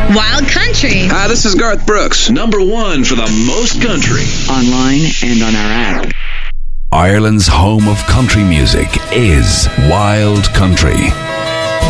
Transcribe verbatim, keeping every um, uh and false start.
Wild Country. Hi, this is Garth Brooks. Number one for the most country. Online and on our app. Ireland's home of country music is Wild Country.